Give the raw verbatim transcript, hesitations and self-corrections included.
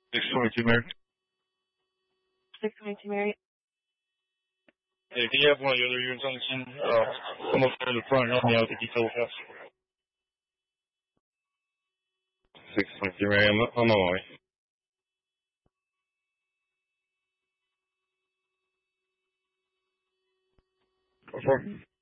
six twenty-two, Mary. six twenty-two, Mary. Hey, can you have one of the other units on the scene? Uh, come up to the front and help me out with the detail fast. six twenty-two, Mary. I'm, I'm on my way. What for?